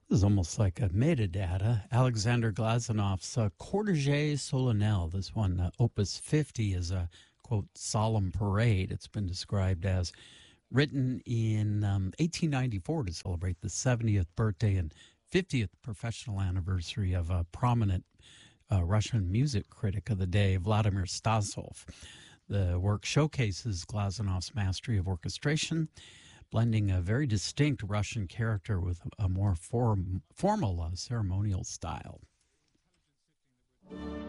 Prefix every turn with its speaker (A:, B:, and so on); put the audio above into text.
A: This is almost like a metadata. Alexander Glazanov's Cortege Solennel. This one, Opus 50, is a, quote, solemn parade. It's been described as written in 1894 to celebrate the 70th birthday and 50th professional anniversary of a prominent Russian music critic of the day, Vladimir Stasov. The work showcases Glazanov's mastery of orchestration, blending a very distinct Russian character with a more formal ceremonial style.